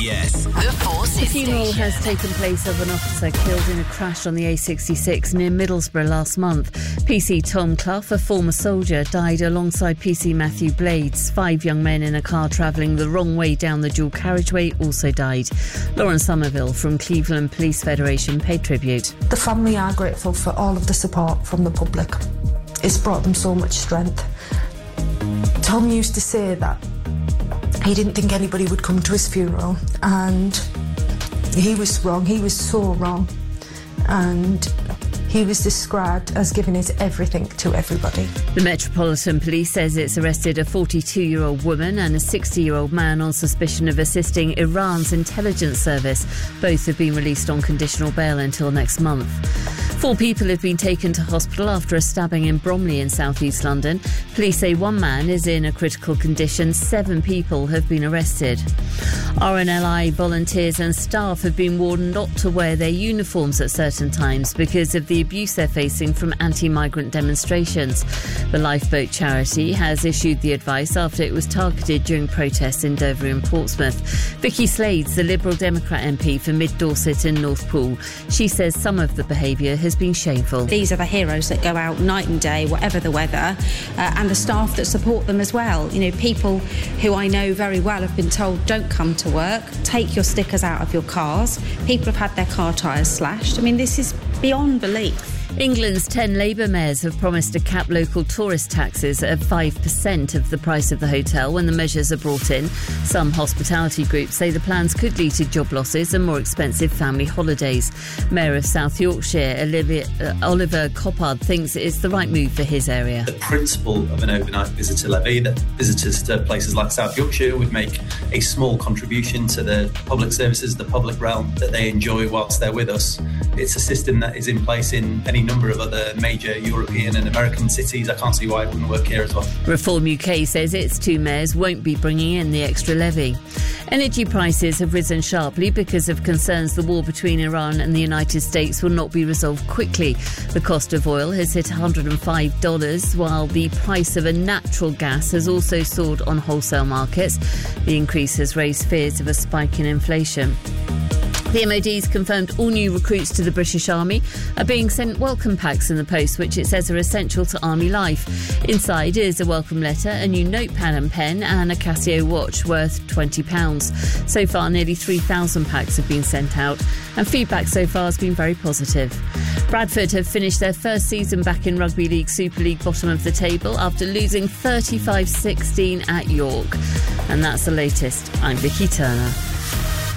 LBS. The Forces The funeral Station. has taken place of an officer killed in a crash on the A66 near Middlesbrough last month. PC Tom Clough, a former soldier, died alongside PC Matthew Blades. 5 young men in a car travelling the wrong way down the dual carriageway also died. Lauren Somerville from Cleveland Police Federation paid tribute. The family are grateful for all of the support from the public. It's brought them so much strength. Tom used to say that he didn't think anybody would come to his funeral, and he was wrong. He was so wrong. And he was described as giving his everything to everybody. The Metropolitan Police says it's arrested a 42-year-old woman and a 60-year-old man on suspicion of assisting Iran's intelligence service. Both have been released on conditional bail until next month. 4 people have been taken to hospital after a stabbing in Bromley in south-east London. Police say 1 man is in a critical condition. 7 people have been arrested. RNLI volunteers and staff have been warned not to wear their uniforms at certain times because of the abuse they're facing from anti-migrant demonstrations. The Lifeboat charity has issued the advice after it was targeted during protests in Dover and Portsmouth. Vicky Slades, the Liberal Democrat MP for Mid Dorset and North Poole, she says some of the behaviour has been shameful. These are the heroes that go out night and day, whatever the weather, and the staff that support them as well. You know, people who I know very well have been told, don't come to work, take your stickers out of your cars. People have had their car tyres slashed. I mean, this is beyond belief. England's 10 Labour mayors have promised to cap local tourist taxes at 5% of the price of the hotel when the measures are brought in. Some hospitality groups say the plans could lead to job losses and more expensive family holidays. Mayor of South Yorkshire, Oliver Coppard, thinks it's the right move for his area. The principle of an overnight visitor levy, that visitors to places like South Yorkshire would make a small contribution to the public services, the public realm that they enjoy whilst they're with us. It's a system that is in place in any number of other major European and American cities. I can't see why it wouldn't work here as well. Reform UK says its 2 mayors won't be bringing in the extra levy. Energy prices have risen sharply because of concerns the war between Iran and the United States will not be resolved quickly. The cost of oil has hit $105, while the price of a natural gas has also soared on wholesale markets. The increase has raised fears of a spike in inflation. The MOD's confirmed all new recruits to the British Army are being sent welcome packs in the post, which it says are essential to Army life. Inside is a welcome letter, a new notepad and pen, and a Casio watch worth £20. So far, nearly 3,000 packs have been sent out, and feedback so far has been very positive. Bradford have finished their first season back in Rugby League Super League bottom of the table after losing 35-16 at York. And that's the latest. I'm Vicky Turner.